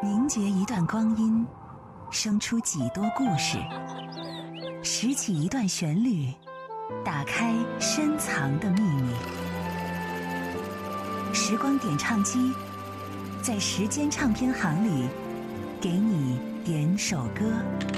凝结一段光阴，生出几多故事；拾起一段旋律，打开深藏的秘密。时光点唱机，在时间唱片行里，给你点首歌。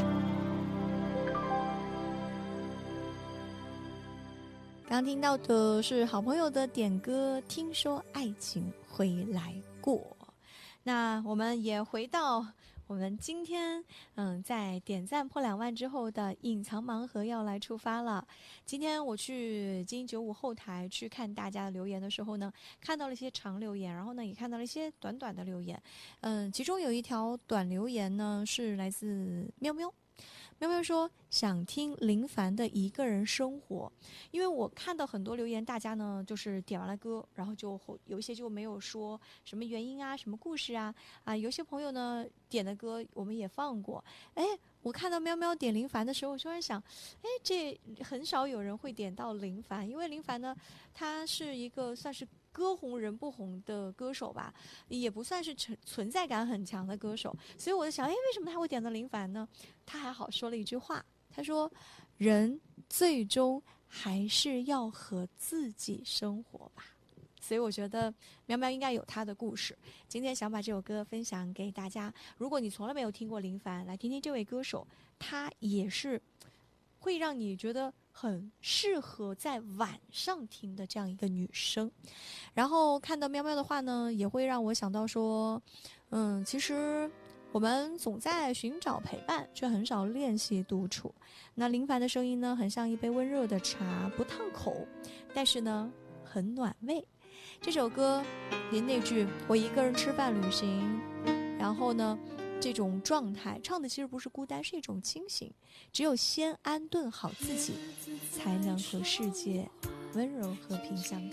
刚听到的是好朋友的点歌，听说爱情会来过。那我们也回到我们今天在点赞破2万之后的隐藏盲盒要来出发了。今天我去金95后台去看大家的留言的时候呢，看到了一些长留言，然后呢也看到了一些短短的留言。其中有一条短留言呢是来自喵喵。喵喵说想听林凡的一个人生活，因为我看到很多留言，大家呢就是点完了歌，然后就有一些就没有说什么原因啊，什么故事啊，有些朋友呢点的歌我们也放过。我看到喵喵点林凡的时候，我突然想，这很少有人会点到林凡，因为林凡呢，他是一个算是歌红人不红的歌手吧，也不算是存在感很强的歌手，所以我就想，为什么他会点到林凡呢？他还好说了一句话，他说：“人最终还是要和自己生活吧。”所以我觉得喵喵应该有他的故事。今天想把这首歌分享给大家，如果你从来没有听过林凡，来听听这位歌手，他也是会让你觉得很适合在晚上听的这样一个女生。然后看到喵喵的话呢，也会让我想到说，其实我们总在寻找陪伴，却很少练习独处。那林凡的声音呢，很像一杯温热的茶，不烫口，但是呢很暖胃。这首歌连那句我一个人吃饭旅行，然后呢这种状态唱的其实不是孤单，是一种清醒。只有先安顿好自己，才能和世界温柔和平相